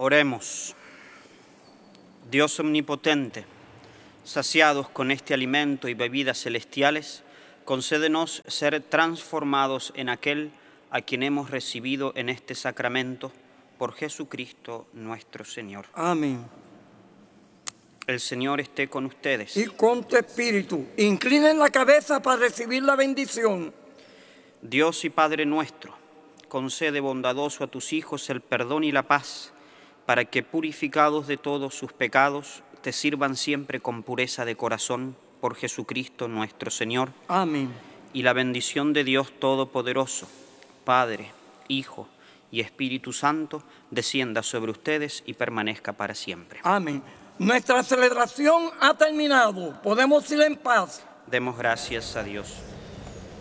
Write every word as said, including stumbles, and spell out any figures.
Oremos. Dios omnipotente, saciados con este alimento y bebidas celestiales, concédenos ser transformados en aquel a quien hemos recibido en este sacramento, por Jesucristo nuestro Señor. Amén. El Señor esté con ustedes. Y con tu espíritu. Inclinen la cabeza para recibir la bendición. Dios y Padre nuestro, concede bondadoso a tus hijos el perdón y la paz, para que, purificados de todos sus pecados, te sirvan siempre con pureza de corazón, por Jesucristo nuestro Señor. Amén. Y la bendición de Dios Todopoderoso, Padre, Hijo y Espíritu Santo, descienda sobre ustedes y permanezca para siempre. Amén. Nuestra celebración ha terminado. Podemos ir en paz. Demos gracias a Dios.